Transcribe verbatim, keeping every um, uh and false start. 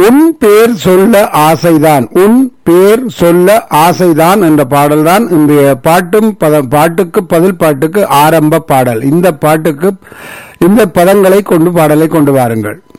உன் பேர் சொல்ல ஆசைதான், உன் பேர் சொல்ல ஆசைதான் என்ற பாடல்தான் இன்றைய பாட்டும் பத பாட்டுக்கு பதில் பாட்டுக்கு ஆரம்ப பாடல். இந்த பாட்டுக்கு இந்த பதங்களை கொண்டு பாடலை கொண்டு வாருங்கள்.